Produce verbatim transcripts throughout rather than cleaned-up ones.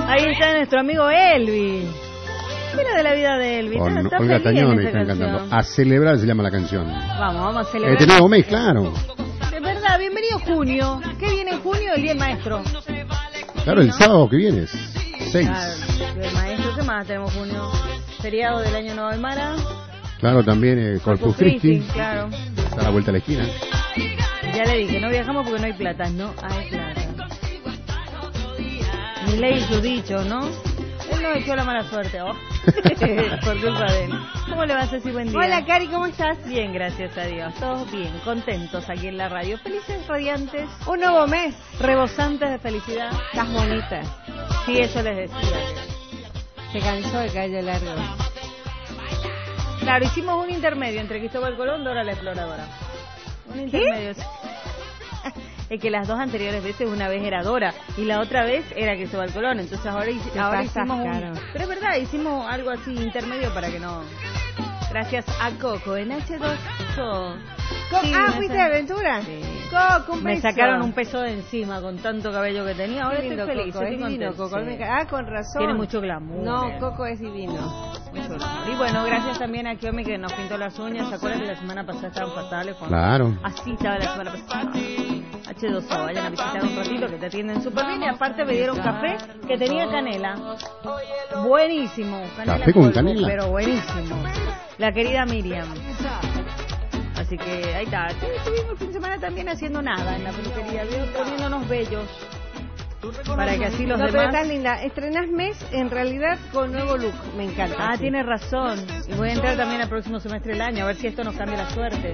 Ahí está nuestro amigo Elvi. ¿Qué era de la vida de Elvi? Con Está Olga feliz en Tañón esta están canción. cantando. A celebrar se llama la canción. Vamos, vamos a celebrar. Este nuevo mes, claro. De verdad, bienvenido junio. ¿Qué viene en junio? El Día del Maestro. Claro, el sábado que viene es seis. Claro, el maestro, ¿qué más tenemos junio? Feriado del Año Nuevo Aymara. Claro, también eh, Corpus Christi. Claro. Está a la vuelta de la esquina. Ya le dije, no viajamos porque no hay plata. No hay plata. Mi ley su dicho, ¿no? Él nos echó la mala suerte, oh. Por culpa de él. ¿Cómo le vas a decir buen día? Hola, Cari, ¿cómo estás? Bien, gracias a Dios. Todos bien, contentos aquí en la radio. Felices, radiantes. Un nuevo mes. Rebosantes de felicidad. Estás bonita. Sí, eso les decía. Se cansó de calle largo. Claro, hicimos un intermedio entre Cristóbal Colón y Dora la Exploradora. Un intermedio. Es que las dos anteriores veces, una vez era Dora y la otra vez era Cristóbal Colón. Entonces ahora, hic- ahora hicimos un... Claro. Pero es verdad, hicimos algo así intermedio para que no... Gracias a Coco en H dos O. Co- Sí, ah, me ¿fuiste sa- de aventura? Sí. Coco, un Me beso. sacaron un peso de encima con tanto cabello que tenía. Ahora Qué estoy lindo, feliz, Coco, estoy es divino, contenta. Coco. Sí. Me ca- Ah, con razón. Tiene mucho glamour. No, eh. Coco es divino. Mucho glamour. Y bueno, gracias también a Kiomi que nos pintó las uñas. ¿Se acuerdan que la semana pasada estaban fatales? Cuando... Claro. Así estaba la semana pasada. H dos O, vayan a visitar un ratito que te atienden súper bien. Y aparte me dieron café que tenía canela. Buenísimo. Canela ¿Café con polvo, canela? Pero buenísimo. La querida Miriam. Así que ahí está. Sí, estuvimos el fin de semana también haciendo nada en la peluquería, ¿vio? Poniéndonos bellos. Para que así los no, pero demás... estás linda. Estrenás mes, en realidad, con nuevo look. Me encanta. Ah, sí. tiene razón. Y voy a entrar también al próximo semestre del año, a ver si esto nos cambia la suerte.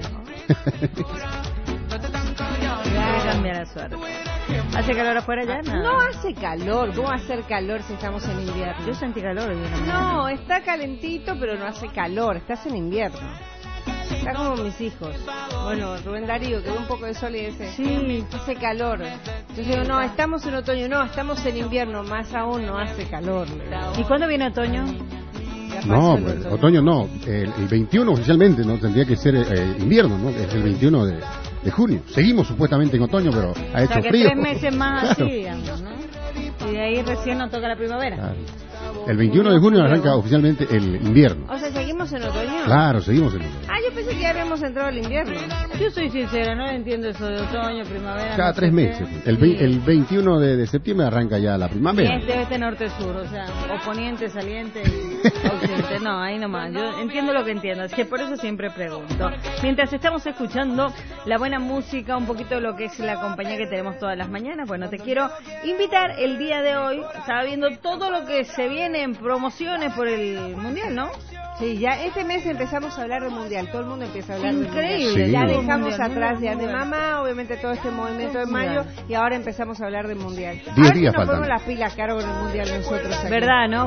Quiere cambiar la suerte. ¿Hace calor afuera ya? Nada. No hace calor. ¿Cómo va a hacer calor si estamos en invierno? Yo sentí calor hoy en la mañana. No, está calentito, pero no hace calor. Estás en invierno. Está como mis hijos. Bueno, Rubén Darío, que ve un poco de sol y dice, Sí. hace calor. Entonces digo, no, estamos en otoño. No, estamos en invierno. Más aún no hace calor. ¿Y cuándo viene otoño? Ya pasó No, el pues, otoño no. El, el veintiuno oficialmente, ¿no? Tendría que ser eh, invierno, ¿no? Es el veintiuno de, de junio. Seguimos supuestamente en otoño, pero ha O hecho sea que frío. tres meses más Claro. así, digamos, ¿no? Y de ahí recién nos toca la primavera. Claro. El veintiuno de junio arranca oficialmente el invierno. O sea, ¿seguimos en otoño? Claro, seguimos en invierno. Ah, yo pensé que ya habíamos entrado al invierno. Yo soy sincera, no entiendo eso de otoño, primavera. Cada no tres sé meses. qué. El, Sí. vei- el veintiuno de, de septiembre arranca ya la Y primavera. este, este, norte, sur, o sea, o poniente, saliente y occidente. No, ahí nomás. Yo entiendo lo que entiendo, así que por eso siempre pregunto. Mientras estamos escuchando la buena música, un poquito de lo que es la compañía que tenemos todas las mañanas, bueno, te quiero invitar el día de hoy. Estaba viendo todo lo que se viene en promociones por el Mundial, ¿no? Sí, ya este mes empezamos a hablar del mundial. Todo el mundo empieza a hablar del Increíble. mundial. Sí. Ya Mundial, dejamos mundial, atrás ya de mundial. mamá, obviamente todo este movimiento de mayo, y ahora empezamos a hablar del mundial. Diez Ahora sí días nos faltan. ponemos las pilas, caro, con el mundial nosotros aquí. ¿Verdad, no?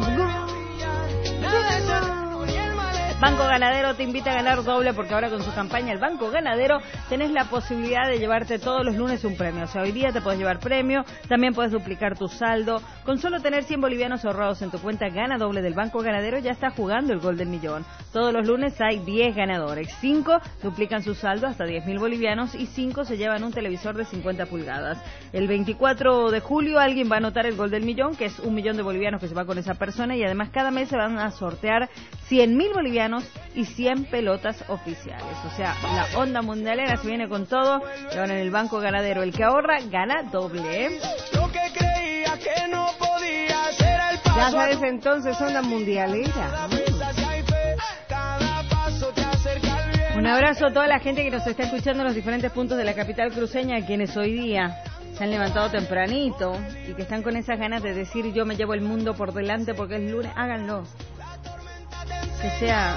Banco Ganadero te invita a ganar doble porque ahora con su campaña el Banco Ganadero tenés la posibilidad de llevarte todos los lunes un premio. O sea, hoy día te puedes llevar premio, también puedes duplicar tu saldo. Con solo tener cien bolivianos ahorrados en tu cuenta Gana Doble del Banco Ganadero ya estás jugando el gol del millón. Todos los lunes hay diez ganadores. cinco duplican su saldo hasta diez mil bolivianos y cinco se llevan un televisor de cincuenta pulgadas. El veinticuatro de julio alguien va a anotar el gol del millón, que es un millón de bolivianos que se va con esa persona, y además cada mes se van a sortear cien mil bolivianos y cien pelotas oficiales. O sea, la onda mundialera se viene con todo. Y ahora en el Banco Ganadero, el que ahorra gana doble, ¿eh? Lo que creía que no podía ser el paso. Ya sabes entonces, onda mundialera. Cada paso te acerca al bien. Un abrazo a toda la gente que nos está escuchando en los diferentes puntos de la capital cruceña, quienes hoy día se han levantado tempranito y que están con esas ganas de decir yo me llevo el mundo por delante porque es lunes. Háganlo. Que sea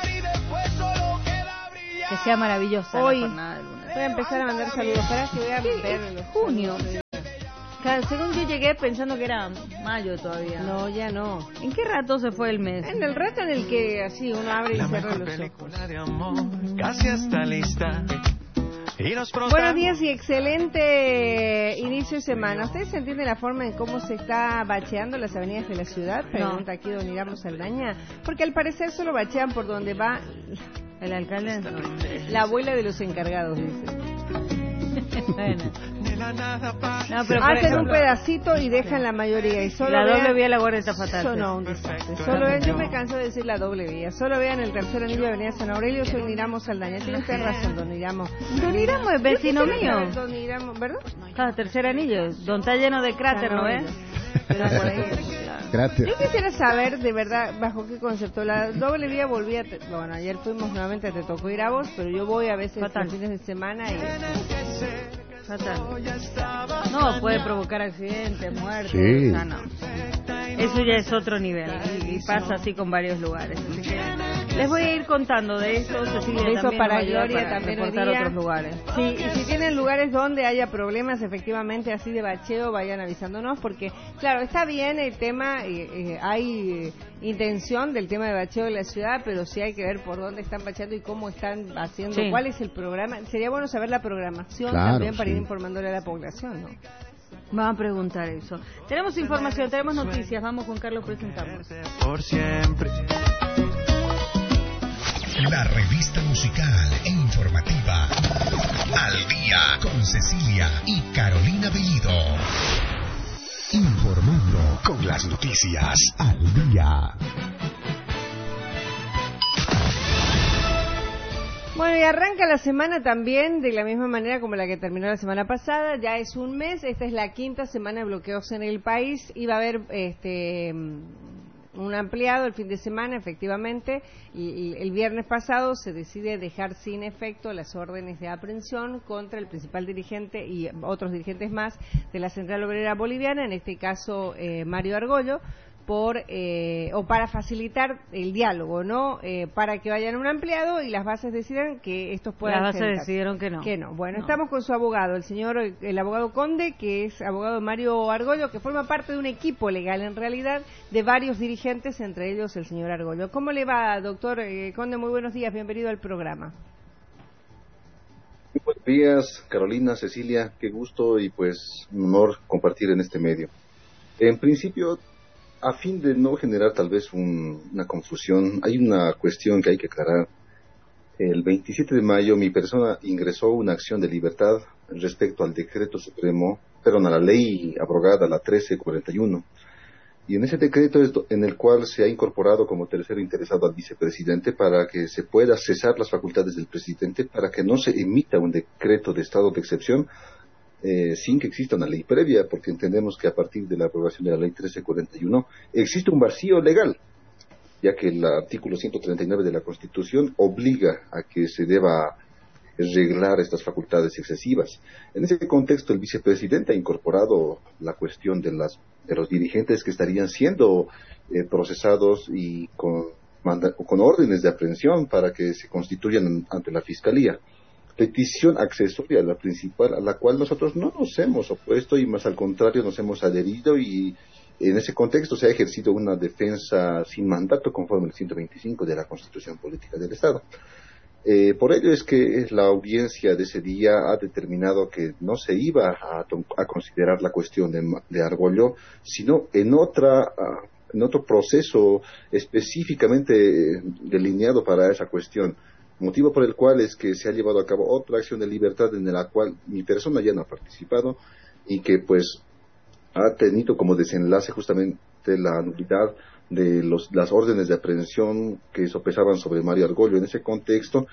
que sea maravillosa Hoy la jornada del lunes. voy a empezar a mandar saludos. Para que voy a ver los Junio. Claro, según yo llegué pensando que era mayo todavía. No, ya no. ¿En qué rato se fue el mes? En el rato en el que así uno abre y La cierra mejor los ojos. película de amor casi está lista. Y nos Buenos días y excelente inicio de semana. ¿Ustedes entienden la forma en cómo se está bacheando las avenidas de la ciudad? Pregunta aquí don Iramo Saldaña. Porque al parecer solo bachean por donde va El alcalde. la abuela de los encargados, dice. Bueno. No, pero hacen un pedacito y dejan la mayoría. Y solo la vean, doble vía la Guardia está fatal. Eso no, un desastre. Solo vean, yo me canso de decir la doble vía. Solo vean el tercer anillo de Avenida San Aurelio, soy Niramo Saldaña. Tiene usted razón, don Niramo. Don Niramo es vecino mío. Don Niramo, ¿verdad? Ah, tercer anillo. Don está lleno de cráter, ¿no ves? Pero por ahí, Cráter. Yo quisiera saber, de verdad, bajo qué concepto. La doble vía volvía a... Te... Bueno, ayer fuimos nuevamente, te tocó ir a vos, pero yo voy a veces Fatal. los fines de semana y... Fatal. No, puede provocar accidentes, muertes. Sí. O sea, no. Eso ya es otro nivel y, y pasa así con varios lugares. Así que les voy a ir contando de eso. Cecilia Eso también para nos ayuda Gloria para también reportar hoy día. otros lugares. Sí, y si tienen lugares donde haya problemas, efectivamente, así de bacheo, vayan avisándonos, porque, claro, está bien el tema, eh, eh, hay eh, intención del tema de bacheo de la ciudad, pero sí hay que ver por dónde están bacheando y cómo están haciendo, Sí. cuál es el programa. Sería bueno saber la programación Claro, también para sí. ir informándole a la población, ¿no? Van a preguntar eso. Tenemos información, tenemos noticias. Vamos con Carlos, presentamos. Por siempre. La revista musical e informativa Al Día con Cecilia y Carolina Bellido. Informando con las noticias al día. Bueno, y arranca la semana también de la misma manera como la que terminó la semana pasada. Ya es un mes, esta es la quinta semana de bloqueos en el país. Iba a haber este un ampliado el fin de semana, efectivamente, y el viernes pasado se decide dejar sin efecto las órdenes de aprehensión contra el principal dirigente y otros dirigentes más de la Central Obrera Boliviana, en este caso eh, Mario Argollo, por eh, o para facilitar el diálogo, ¿no? Eh, para que vayan a un ampliado y las bases decidan que estos puedan Las bases sentarse. decidieron que no. Que no. Bueno, No. estamos con su abogado, el señor, el abogado Conde, que es abogado Mario Argollo, que forma parte de un equipo legal, en realidad, de varios dirigentes, entre ellos el señor Argollo. ¿Cómo le va, doctor eh, Conde? Muy buenos días, bienvenido al programa. Muy buenos días, Carolina, Cecilia, qué gusto y pues un honor compartir en este medio. En principio, a fin de no generar tal vez un, una confusión, hay una cuestión que hay que aclarar. El veintisiete de mayo mi persona ingresó una acción de libertad respecto al decreto supremo, perdón, a la ley abrogada, la trece cuarenta y uno. Y en ese decreto es en el cual se ha incorporado como tercero interesado al vicepresidente para que se pueda cesar las facultades del presidente para que no se emita un decreto de estado de excepción Eh, sin que exista una ley previa, porque entendemos que a partir de la aprobación de la ley trece cuarenta y uno existe un vacío legal, ya que el artículo ciento treinta y nueve de la Constitución obliga a que se deba reglar estas facultades excesivas. En ese contexto, el vicepresidente ha incorporado la cuestión de, las, de los dirigentes que estarían siendo eh, procesados y con, manda, con órdenes de aprehensión para que se constituyan ante la Fiscalía. Petición accesoria a la principal, a la cual nosotros no nos hemos opuesto y más al contrario nos hemos adherido, y en ese contexto se ha ejercido una defensa sin mandato conforme al ciento veinticinco de la Constitución Política del Estado. Eh, por ello es que la audiencia de ese día ha determinado que no se iba a, a considerar la cuestión de, de Argollo, sino en otra uh, en otro proceso específicamente delineado para esa cuestión. Motivo por el cual es que se ha llevado a cabo otra acción de libertad en la cual mi persona ya no ha participado y que pues ha tenido como desenlace justamente la nulidad de los, las órdenes de aprehensión que sopesaban sobre Mario Argollo. En ese contexto,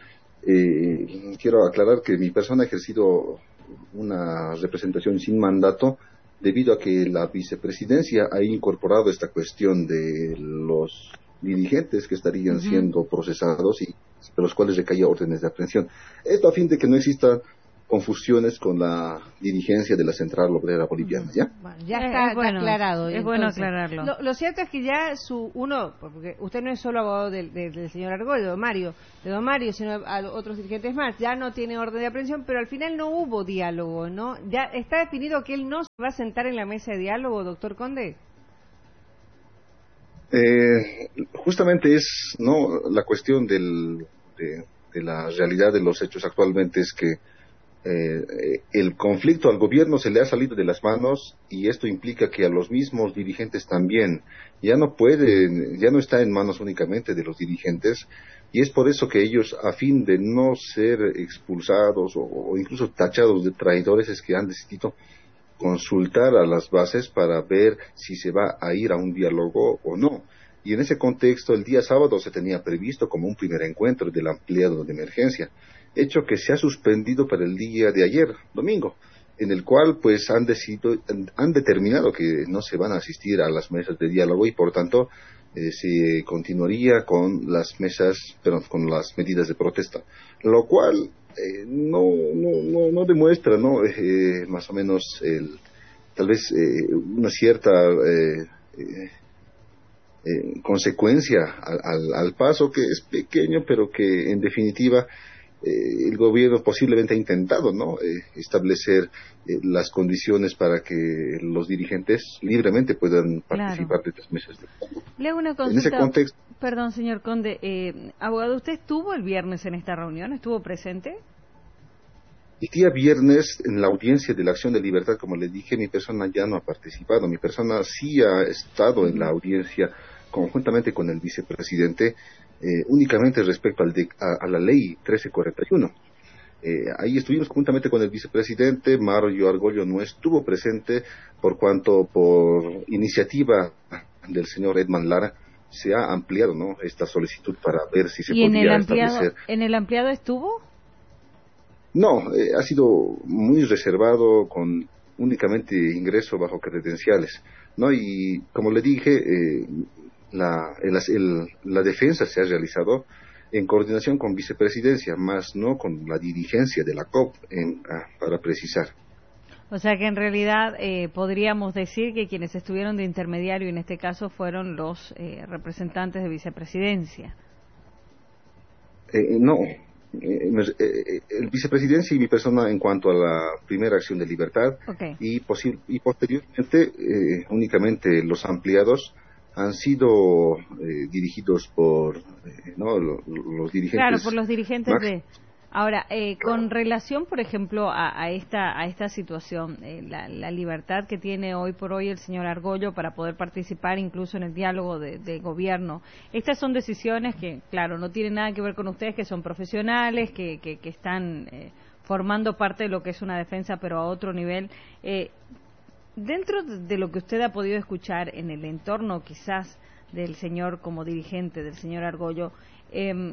eh, quiero aclarar que mi persona ha ejercido una representación sin mandato debido a que la vicepresidencia ha incorporado esta cuestión de los dirigentes que estarían uh-huh. siendo procesados y de los cuales recaía órdenes de aprehensión. Esto a fin de que no existan confusiones con la dirigencia de la Central Obrera Boliviana, ¿ya? Bueno, ya está, es bueno, está aclarado. Es entonces, bueno aclararlo. Lo, lo cierto es que ya su uno, porque usted no es solo abogado del, del, del señor Argollo, Mario, de don Mario, sino a otros dirigentes más, ya no tiene orden de aprehensión, pero al final no hubo diálogo, ¿no? ¿Ya está definido que él no se va a sentar en la mesa de diálogo, doctor Conde? Eh, justamente es no la cuestión del, de, de la realidad de los hechos actualmente es que eh, el conflicto al gobierno se le ha salido de las manos y esto implica que a los mismos dirigentes también ya no pueden, ya no está en manos únicamente de los dirigentes, y es por eso que ellos, a fin de no ser expulsados o, o incluso tachados de traidores, es que han decidido consultar a las bases para ver si se va a ir a un diálogo o no. Y en ese contexto, el día sábado se tenía previsto como un primer encuentro del ampliado de emergencia, hecho que se ha suspendido para el día de ayer, domingo, en el cual pues han decidido, han determinado que no se van a asistir a las mesas de diálogo y por tanto eh, se continuaría con las mesas, perdón, con las medidas de protesta, lo cual eh, no, no, no, no demuestra, ¿no? Eh, más o menos el, tal vez eh, una cierta eh, eh, eh, consecuencia al, al, al paso, que es pequeño, pero que en definitiva Eh, el gobierno posiblemente ha intentado, ¿no? Eh, establecer eh, las condiciones para que los dirigentes libremente puedan participar, claro, de estas mesas de diálogo. Le hago una consulta. En ese contexto, perdón, señor Conde, eh, abogado, ¿usted estuvo el viernes en esta reunión? ¿Estuvo presente? El día viernes, en la audiencia de la Acción de Libertad, como le dije, mi persona ya no ha participado. Mi persona sí ha estado en la audiencia conjuntamente con el vicepresidente, Eh, únicamente respecto al de, a, a la ley trece cuarenta y uno. Eh, ahí estuvimos conjuntamente con el vicepresidente. Mario Argollo no estuvo presente por cuanto por iniciativa del señor Edman Lara se ha ampliado, ¿no?, esta solicitud para ver si se ¿Y podía en el ampliado, establecer. ¿En el ampliado estuvo? No, eh, ha sido muy reservado, con únicamente ingreso bajo credenciales, ¿no? Y como le dije, eh, La, el, el, la defensa se ha realizado en coordinación con vicepresidencia, más no con la dirigencia de la C O P, en, ah, para precisar. O sea que en realidad eh, podríamos decir que quienes estuvieron de intermediario en este caso fueron los eh, representantes de vicepresidencia. Eh, no, eh, eh, el vicepresidencia y mi persona en cuanto a la primera acción de libertad, okay, y, y posteriormente eh, únicamente los ampliados han sido eh, dirigidos por eh, ¿no? los, los dirigentes. Claro, por los dirigentes Max. de... Ahora, eh, con relación, por ejemplo, a, a esta a esta situación, eh, la, la libertad que tiene hoy por hoy el señor Argollo para poder participar incluso en el diálogo de, de gobierno, estas son decisiones que, claro, no tienen nada que ver con ustedes, que son profesionales, que, que, que están eh, formando parte de lo que es una defensa, pero a otro nivel. Eh, Dentro de lo que usted ha podido escuchar en el entorno quizás del señor como dirigente, del señor Argollo, eh,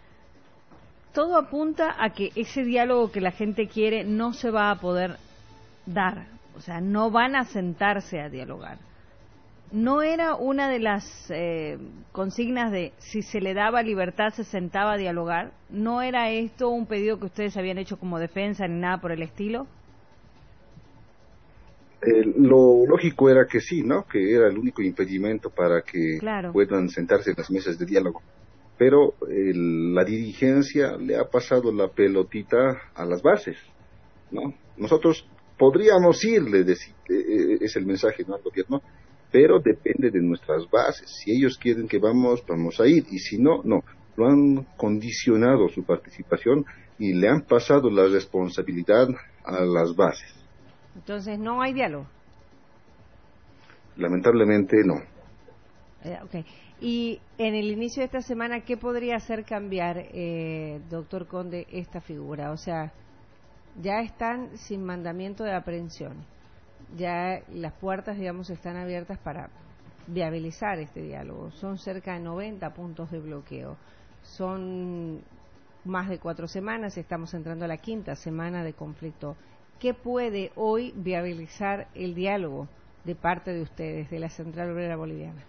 todo apunta a que ese diálogo que la gente quiere no se va a poder dar, o sea, no van a sentarse a dialogar. ¿No era una de las eh, consignas de si se le daba libertad se sentaba a dialogar? ¿No era esto un pedido que ustedes habían hecho como defensa ni nada por el estilo? Eh, lo lógico era que sí, ¿no? Que era el único impedimento para que, claro, puedan sentarse en las mesas de diálogo. Pero el, la dirigencia le ha pasado la pelotita a las bases, ¿no? Nosotros podríamos irle, decir, eh, es el mensaje, ¿no?, al gobierno, pero depende de nuestras bases. Si ellos quieren que vamos, vamos a ir, y si no, no. Lo han condicionado su participación y le han pasado la responsabilidad a las bases. Entonces, ¿no hay diálogo? Lamentablemente, no. Eh, okay. Y en el inicio de esta semana, ¿qué podría hacer cambiar, eh, doctor Conde, esta figura? O sea, ya están sin mandamiento de aprehensión. Ya las puertas, digamos, están abiertas para viabilizar este diálogo. Son cerca de noventa puntos de bloqueo. Son más de cuatro semanas, estamos entrando a la quinta semana de conflicto. ¿Qué puede hoy viabilizar el diálogo de parte de ustedes, de la Central Obrera Boliviana?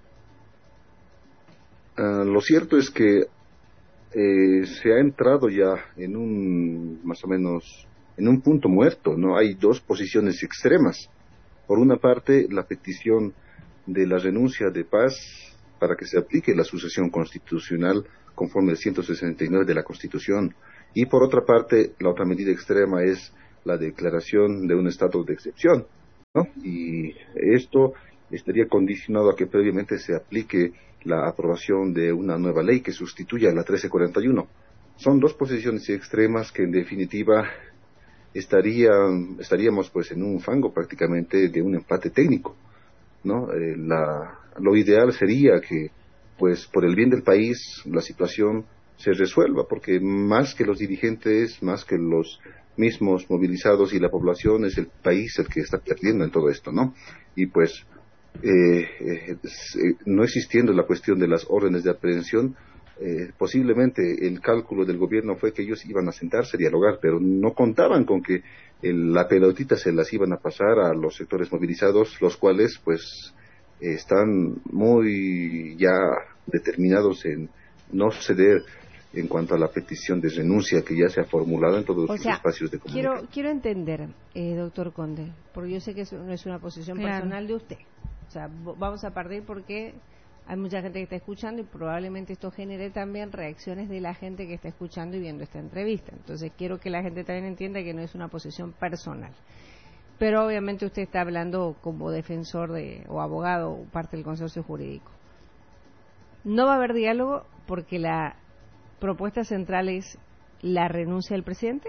Uh, lo cierto es que eh, se ha entrado ya en un, más o menos, en un punto muerto, ¿no? Hay dos posiciones extremas. Por una parte, la petición de la renuncia de paz para que se aplique la sucesión constitucional conforme al ciento sesenta y nueve de la Constitución. Y por otra parte, la otra medida extrema es la declaración de un estado de excepción, ¿no? Y esto estaría condicionado a que previamente se aplique la aprobación de una nueva ley que sustituya a la trece cuarenta y uno. Son dos posiciones extremas que en definitiva estaría, estaríamos pues en un fango prácticamente de un empate técnico, ¿no? Eh, la, lo ideal sería que, pues por el bien del país, la situación se resuelva, porque más que los dirigentes, más que los mismos movilizados y la población, es el país el que está perdiendo en todo esto, ¿no? Y pues, eh, eh, no existiendo la cuestión de las órdenes de aprehensión, eh, posiblemente el cálculo del gobierno fue que ellos iban a sentarse a dialogar, pero no contaban con que el, la pelotita se las iban a pasar a los sectores movilizados, los cuales pues eh, están muy ya determinados en no ceder en cuanto a la petición de renuncia que ya se ha formulado en todos o los sea, espacios de comunicación. Quiero, quiero entender, eh, doctor Conde, porque yo sé que eso no es una posición claro. personal de usted. O sea, vamos a partir porque hay mucha gente que está escuchando y probablemente esto genere también reacciones de la gente que está escuchando y viendo esta entrevista. Entonces quiero que la gente también entienda que no es una posición personal. Pero obviamente usted está hablando como defensor de o abogado o parte del consorcio jurídico. No va a haber diálogo porque la propuesta central es la renuncia del presidente.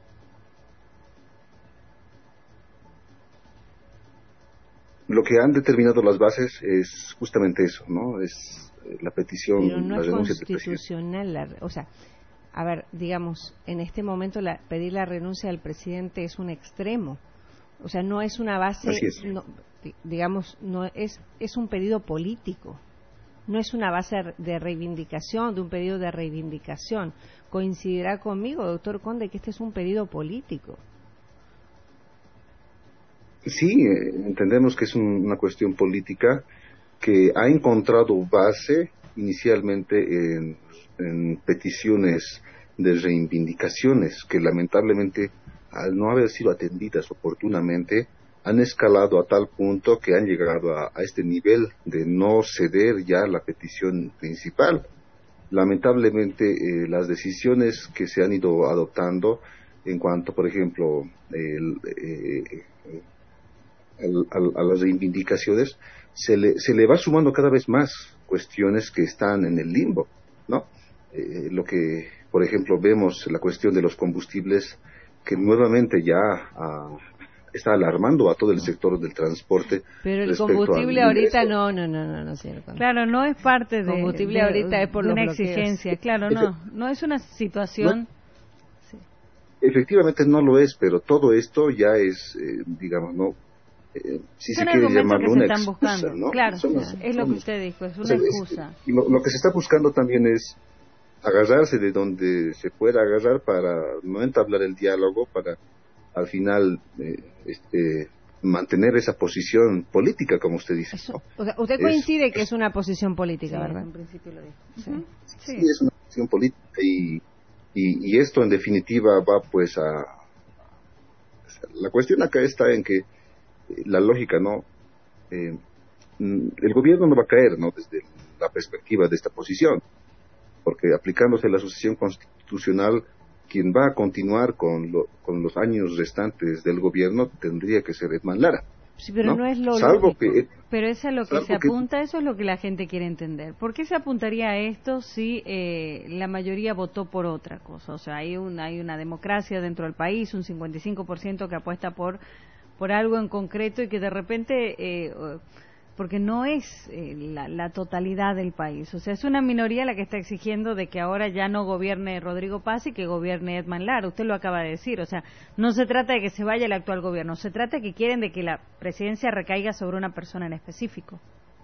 Lo que han determinado las bases es justamente eso, ¿no? Es la petición, Pero no la es renuncia del presidente. constitucional, la, o sea, a ver, digamos, en este momento la, pedir la renuncia del presidente es un extremo, o sea, no es una base, Así es. no, digamos, no es es un pedido político, no es una base de reivindicación, de un pedido de reivindicación. Coincidirá conmigo, doctor Conde, que este es un pedido político. Sí, eh, entendemos que es un, una cuestión política que ha encontrado base inicialmente en, en peticiones de reivindicaciones que lamentablemente, al no haber sido atendidas oportunamente, han escalado a tal punto que han llegado a, a este nivel de no ceder ya la petición principal. Lamentablemente, eh, las decisiones que se han ido adoptando en cuanto, por ejemplo, el, eh, el, a, a las reivindicaciones, se le, se le va sumando cada vez más cuestiones que están en el limbo, ¿no? Eh, lo que, por ejemplo, vemos la cuestión de los combustibles, que nuevamente ya ah, está alarmando a todo el sector del transporte. Pero el combustible ahorita no, no, no, no, no, señor Conde. Claro, no es parte de, combustible de, ahorita es por de los una bloqueos. exigencia, claro, no, no es una situación... No. Efectivamente no lo es, pero todo esto ya es, eh, digamos, no, eh, si son se quiere llamarlo una que se están excusa, buscando. ¿no? Claro, Son, es son, lo que usted dijo, es una o sea, excusa. Es, lo, lo que se está buscando también es agarrarse de donde se pueda agarrar para no entablar el diálogo, para al final eh, este, mantener esa posición política, como usted dice. Eso, ¿no? o sea, usted coincide es, que es una posición política, sí, ¿verdad? En principio lo dijo. Sí. Uh-huh. Sí, sí, es una posición política y, y, y esto en definitiva va pues a... La cuestión acá está en que eh, la lógica, ¿no? Eh, el gobierno no va a caer, ¿no? Desde la perspectiva de esta posición, porque aplicándose la sucesión constitucional, quien va a continuar con, lo, con los años restantes del gobierno tendría que ser Edman Lara. Sí, pero no, no es lo Salvo lógico. Que, pero eso es lo que salvo se apunta, que... eso es lo que la gente quiere entender. ¿Por qué se apuntaría a esto si eh, la mayoría votó por otra cosa? O sea, hay una, hay una democracia dentro del país, un cincuenta y cinco por ciento que apuesta por, por algo en concreto y que de repente... Eh, porque no es eh, la, la totalidad del país. O sea, es una minoría la que está exigiendo de que ahora ya no gobierne Rodrigo Paz y que gobierne Edman Lara. Usted lo acaba de decir. O sea, no se trata de que se vaya el actual gobierno, se trata de que quieren de que la presidencia recaiga sobre una persona en específico.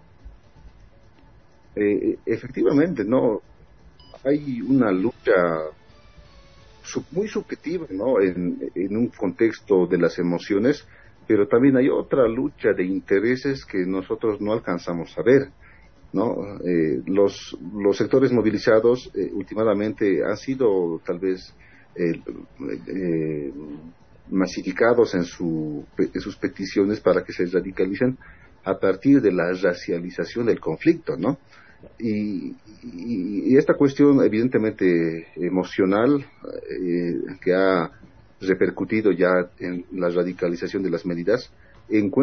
Eh, efectivamente, no. Hay una lucha sub, muy subjetiva, ¿no? En, en un contexto de las emociones, pero también hay otra lucha de intereses que nosotros no alcanzamos a ver, ¿no? Eh, los, los sectores movilizados eh, últimamente han sido tal vez eh, eh, masificados en, su, en sus peticiones para que se radicalicen a partir de la racialización del conflicto, ¿no? Y, y, y esta cuestión evidentemente emocional eh, que ha repercutido ya en la radicalización de las medidas, encuentra